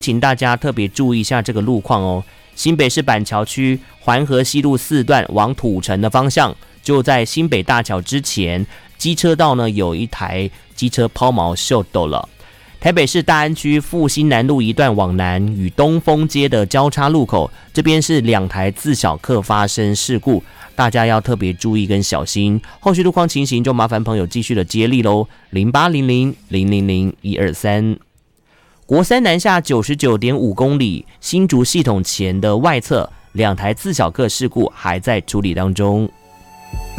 请大家特别注意一下这个路况哦。新北市板桥区环河西路4段往土城的方向，就在新北大桥之前，机车道呢有一台机车抛锚秀逗了。台北市大安区复兴南路一段往南与东风街的交叉路口，这边是2台自小客发生事故，大家要特别注意跟小心。后续路况情形就麻烦朋友继续的接力喽，0800000123。国三南下99.5公里，新竹系统前的外侧2台自小客事故还在处理当中。